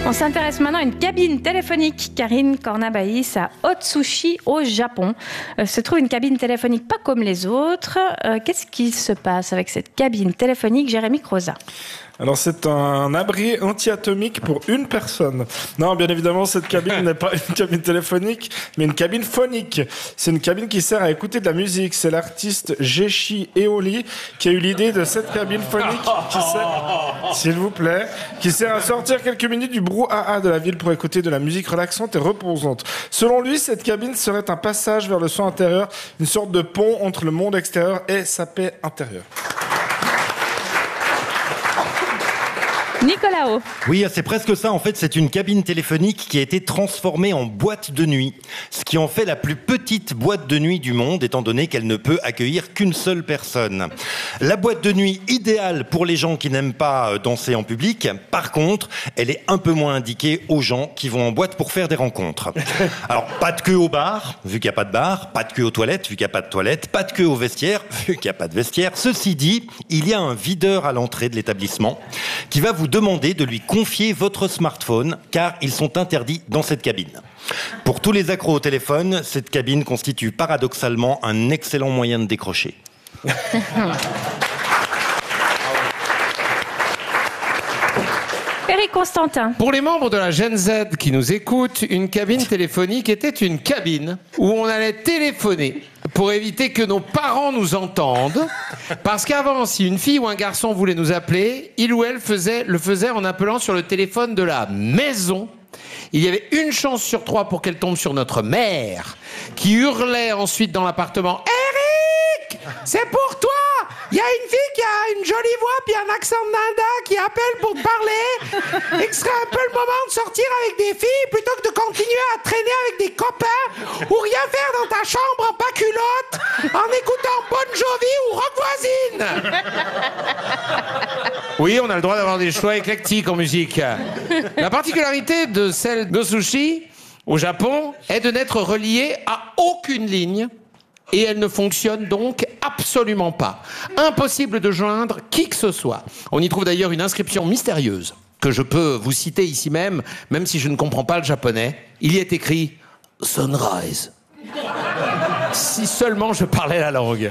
On s'intéresse maintenant à une cabine téléphonique. Karine Cornabaïs à Otsushi au Japon. Se trouve une cabine téléphonique pas comme les autres. Qu'est-ce qui se passe avec cette cabine téléphonique, Jérémy Croza? Alors c'est un abri anti-atomique pour une personne. Non, bien évidemment, cette cabine n'est pas une cabine téléphonique, mais une cabine phonique. C'est une cabine qui sert à écouter de la musique. C'est l'artiste Geshi Eoli qui a eu l'idée de cette cabine phonique qui sert, s'il vous plaît, qui sert à sortir quelques minutes du brouhaha de la ville pour écouter de la musique relaxante et reposante. Selon lui, cette cabine serait un passage vers le son intérieur, une sorte de pont entre le monde extérieur et sa paix intérieure. Nicolas O. Oui, c'est presque ça. En fait, c'est une cabine téléphonique qui a été transformée en boîte de nuit. Ce qui en fait la plus petite boîte de nuit du monde, étant donné qu'elle ne peut accueillir qu'une seule personne. La boîte de nuit idéale pour les gens qui n'aiment pas danser en public. Par contre, elle est un peu moins indiquée aux gens qui vont en boîte pour faire des rencontres. Alors, pas de queue au bar, vu qu'il n'y a pas de bar. Pas de queue aux toilettes, vu qu'il n'y a pas de toilettes. Pas de queue au vestiaire, vu qu'il n'y a pas de vestiaire. Ceci dit, il y a un videur à l'entrée de l'établissement qui va vous demander de lui confier votre smartphone, car ils sont interdits dans cette cabine. Pour tous les accros au téléphone, cette cabine constitue paradoxalement un excellent moyen de décrocher. Eric Constantin. Pour les membres de la Gen Z qui nous écoutent, une cabine téléphonique était une cabine où on allait téléphoner pour éviter que nos parents nous entendent. Parce qu'avant, si une fille ou un garçon voulait nous appeler, il ou elle le faisait en appelant sur le téléphone de la maison. Il y avait une chance sur 3 pour qu'elle tombe sur notre mère, qui hurlait ensuite dans l'appartement « Eric, c'est pour toi! Il y a une fille qui a une jolie voix puis un accent de nada qui appelle pour te parler et que ce serait un peu le moment de sortir avec des filles plutôt que de continuer à traîner avec des copains ou rien faire dans ta chambre en pas culotte en écoutant Bon Jovi ou Rock Voisine. » Oui, on a le droit d'avoir des choix éclectiques en musique. La particularité de celle d'Otsushi au Japon est de n'être reliée à aucune ligne. Et elle ne fonctionne donc absolument pas. Impossible de joindre qui que ce soit. On y trouve d'ailleurs une inscription mystérieuse que je peux vous citer ici même si je ne comprends pas le japonais. Il y est écrit « Sunrise ». Si seulement je parlais la langue.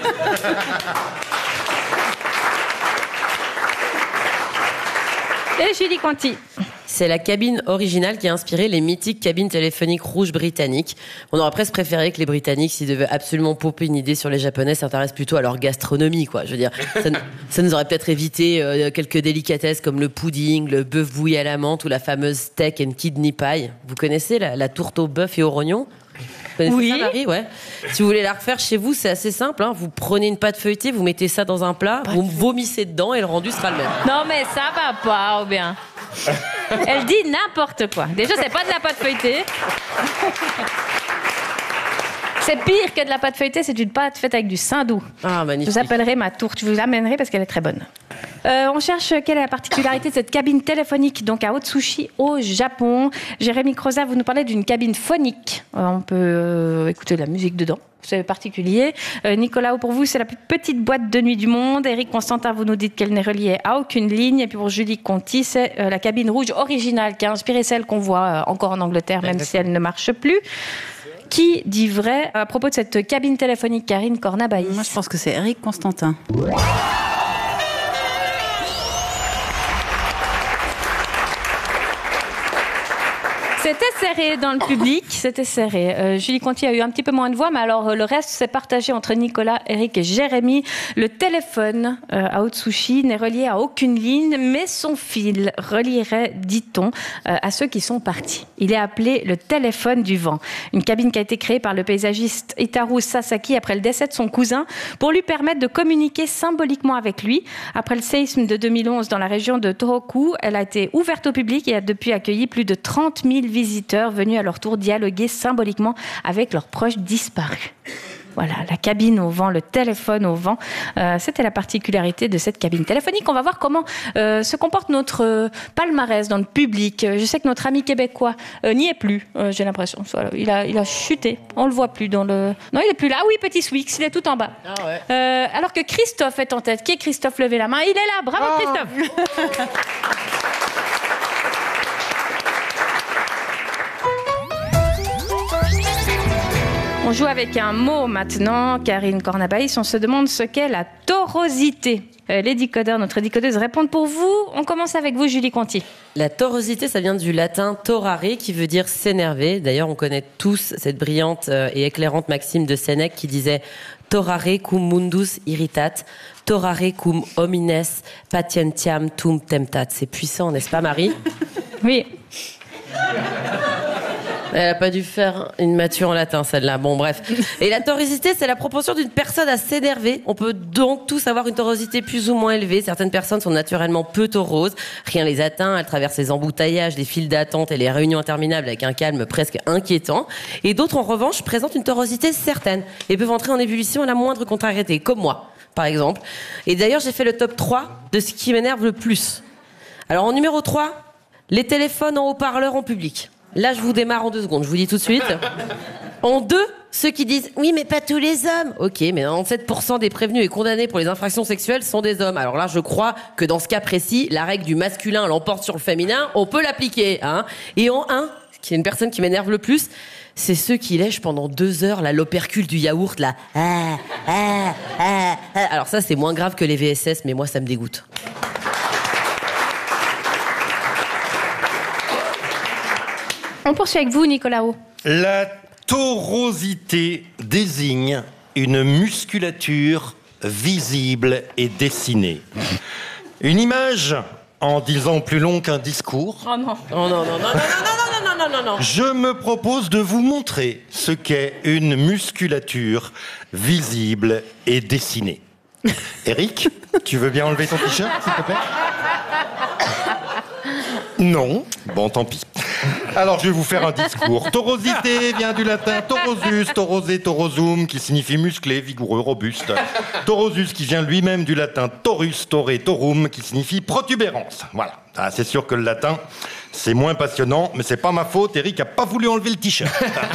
Et Julie Conti. C'est la cabine originale qui a inspiré les mythiques cabines téléphoniques rouges britanniques. On aurait presque préféré que les Britanniques, s'ils devaient absolument popper une idée sur les Japonais, s'intéressent plutôt à leur gastronomie, quoi. Je veux dire, ça nous aurait peut-être évité quelques délicatesses comme le pudding, le bœuf bouilli à la menthe ou la fameuse steak and kidney pie. Vous connaissez la tourte au bœuf et aux rognons? Oui. Ça, Marie, ouais. Si vous voulez la refaire chez vous, c'est assez simple. Hein. Vous prenez une pâte feuilletée, vous mettez ça dans un plat, vous vomissez dedans et le rendu sera le même. Non mais ça va pas, ou bien. Elle dit n'importe quoi. Déjà, c'est pas de la pâte feuilletée. C'est pire que de la pâte feuilletée, c'est une pâte faite avec du saindoux. Ah, magnifique. Je vous appellerai ma tourte, je vous l'amènerai parce qu'elle est très bonne. On cherche quelle est la particularité de cette cabine téléphonique, donc à Otsushi au Japon. Jérémy Croza, vous nous parlez d'une cabine phonique. On peut écouter de la musique dedans. C'est particulier. Nicolas, pour vous, c'est la plus petite boîte de nuit du monde. Eric Constantin, vous nous dites qu'elle n'est reliée à aucune ligne. Et puis pour Julie Conti, c'est la cabine rouge originale qui a inspiré celle qu'on voit encore en Angleterre, même si elle ne marche plus. Qui dit vrai à propos de cette cabine téléphonique, Karine Cornabaïs? Moi, je pense que c'est Eric Constantin. C'était serré dans le public, c'était serré. Julie Conti a eu un petit peu moins de voix, mais alors le reste s'est partagé entre Nicolas, Eric et Jérémy. Le téléphone à Otsushi n'est relié à aucune ligne, mais son fil relierait, dit-on, à ceux qui sont partis. Il est appelé le téléphone du vent. Une cabine qui a été créée par le paysagiste Hitaru Sasaki après le décès de son cousin pour lui permettre de communiquer symboliquement avec lui. Après le séisme de 2011 dans la région de Tohoku, elle a été ouverte au public et a depuis accueilli plus de 30 000 visiteurs venus à leur tour dialoguer symboliquement avec leurs proches disparus. Voilà, la cabine au vent, le téléphone au vent, c'était la particularité de cette cabine téléphonique. On va voir comment se comporte notre palmarès dans le public. Je sais que notre ami québécois n'y est plus, j'ai l'impression. Voilà, il a chuté, on le voit plus dans le... Non, il est plus là. Ah oui, petit Swix, il est tout en bas. Ah ouais. Alors que Christophe est en tête. Qui est Christophe? Levez la main. Il est là, bravo Christophe. joue avec un mot maintenant. Karine Cornabaïs, on se demande ce qu'est la torosité. Les décodeurs, notre décodeuse, répondent pour vous. On commence avec vous, Julie Conti. La torosité, ça vient du latin torare, qui veut dire s'énerver. D'ailleurs, on connaît tous cette brillante et éclairante maxime de Sénèque qui disait « Torare cum mundus irritat, torare cum homines patientiam tum temptat ». C'est puissant, n'est-ce pas, Marie? Oui. Elle n'a pas dû faire une mature en latin, celle-là. Bon, bref. Et la torosité, c'est la propension d'une personne à s'énerver. On peut donc tous avoir une torosité plus ou moins élevée. Certaines personnes sont naturellement peu tauroses. Rien les atteint. Elles traversent les embouteillages, les files d'attente et les réunions interminables avec un calme presque inquiétant. Et d'autres, en revanche, présentent une torosité certaine et peuvent entrer en ébullition à la moindre contrariété, comme moi, par exemple. Et d'ailleurs, j'ai fait le top 3 de ce qui m'énerve le plus. Alors, en numéro 3, les téléphones en haut-parleur en public. Là, je vous démarre en 2 secondes, je vous dis tout de suite. En 2, ceux qui disent « Oui, mais pas tous les hommes ». Ok, mais 97% des prévenus et condamnés pour les infractions sexuelles sont des hommes. Alors là, je crois que dans ce cas précis, la règle du masculin l'emporte sur le féminin, on peut l'appliquer. Hein. Et en 1, qui est une personne qui m'énerve le plus, c'est ceux qui lèchent pendant 2 heures l'opercule du yaourt, là. Alors ça, c'est moins grave que les VSS, mais moi, ça me dégoûte. On poursuit avec vous, Nicolas O. La torosité désigne une musculature visible et dessinée. Une image en disant plus long qu'un discours. Oh non. Oh non, non, non, non, non, non, non, non, non. Je me propose de vous montrer ce qu'est une musculature visible et dessinée. Eric, tu veux bien enlever ton t-shirt, s'il te plaît? Non. Bon, tant pis. Alors, je vais vous faire un discours. Torosité vient du latin torosus, torosé, torosum, qui signifie musclé, vigoureux, robuste. Torosus qui vient lui-même du latin torus, toré, torum, qui signifie protubérance. Voilà. Ah, c'est sûr que le latin, c'est moins passionnant, mais c'est pas ma faute. Eric a pas voulu enlever le t-shirt.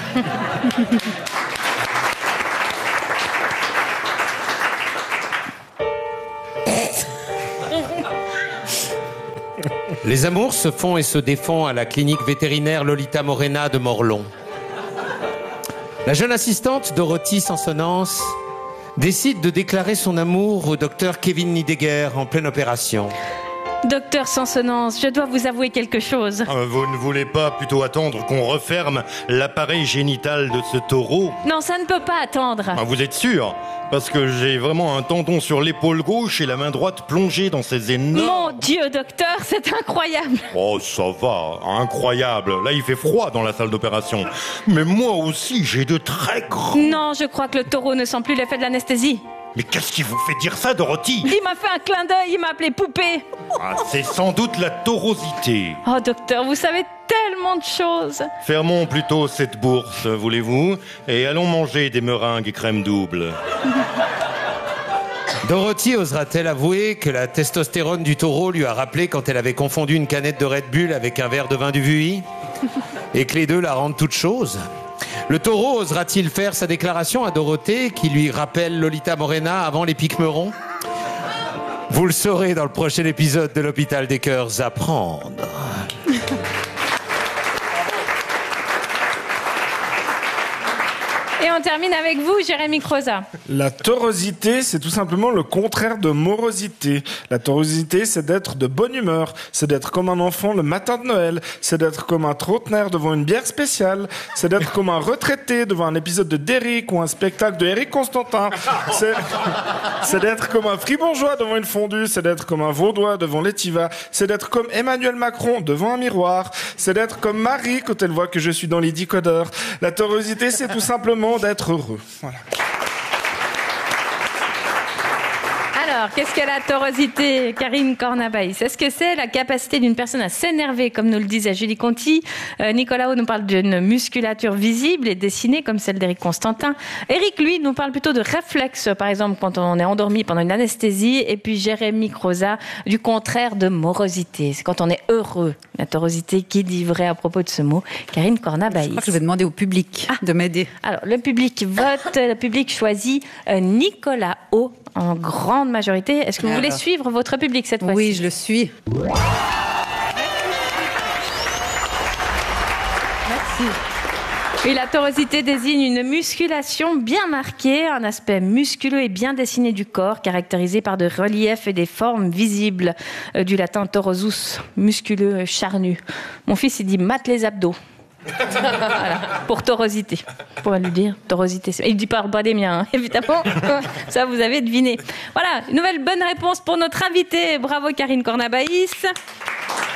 Les amours se font et se défont à la clinique vétérinaire Lolita Morena de Morlon. La jeune assistante Dorothy Sansonance décide de déclarer son amour au docteur Kevin Nidegger en pleine opération. Docteur Sansonance, je dois vous avouer quelque chose. Vous ne voulez pas plutôt attendre qu'on referme l'appareil génital de ce taureau? Non, ça ne peut pas attendre. Vous êtes sûr? Parce que j'ai vraiment un tendon sur l'épaule gauche et la main droite plongée dans ces énormes... Mon Dieu, docteur, c'est incroyable. Oh, ça va, incroyable. Là, il fait froid dans la salle d'opération. Mais moi aussi, j'ai de très grands... Non, je crois que le taureau ne sent plus l'effet de l'anesthésie. Mais qu'est-ce qui vous fait dire ça, Dorothy? Il m'a fait un clin d'œil, il m'a appelé poupée. Ah, c'est sans doute la torosité. Oh, docteur, vous savez tellement de choses. Fermons plutôt cette bourse, voulez-vous? Et allons manger des meringues et crème double. Dorothy osera-t-elle avouer que la testostérone du taureau lui a rappelé quand elle avait confondu une canette de Red Bull avec un verre de vin du Vuitton? Et que les deux la rendent toute chose? Le taureau osera-t-il faire sa déclaration à Dorothée qui lui rappelle Lolita Morena avant les Pique-Merons? Vous le saurez dans le prochain épisode de l'Hôpital des Cœurs à prendre. Et on termine avec vous, Jérémy Croza. La torosité, c'est tout simplement le contraire de morosité. La torosité, c'est d'être de bonne humeur. C'est d'être comme un enfant le matin de Noël. C'est d'être comme un trentenaire devant une bière spéciale. C'est d'être comme un retraité devant un épisode de Derrick ou un spectacle de Eric Constantin. C'est d'être comme un fribourgeois devant une fondue. C'est d'être comme un vaudois devant l'étiva. C'est d'être comme Emmanuel Macron devant un miroir. C'est d'être comme Marie quand elle voit que je suis dans les décodeurs. La torosité, c'est tout simplement d'être heureux. Voilà. Alors, qu'est-ce que la torosité, Karine Cornabaïs? Est-ce que c'est la capacité d'une personne à s'énerver, comme nous le disait Julie Conti? Nicolas O nous parle d'une musculature visible et dessinée, comme celle d'Éric Constantin. Eric, lui, nous parle plutôt de réflexes, par exemple, quand on est endormi pendant une anesthésie. Et puis Jérémy Croza, du contraire de morosité. C'est quand on est heureux. La torosité, qui dit vrai à propos de ce mot? Karine Cornabaïs. Je crois que je vais demander au public de m'aider. Alors, le public vote, le public choisit Nicolas O en grande majorité. Est-ce que vous voulez suivre votre public cette fois-ci? Oui, je le suis. Merci. Oui, la torosité désigne une musculation bien marquée, un aspect musculeux et bien dessiné du corps, caractérisé par des reliefs et des formes visibles, du latin torosus, musculeux, charnu. Mon fils, il dit mate les abdos. Voilà, pour torosité. On pourrait lui dire torosité. Il ne dit pas des miens, hein, évidemment. Ça, vous avez deviné. Voilà, une nouvelle bonne réponse pour notre invité. Bravo Karine Cornabaïs.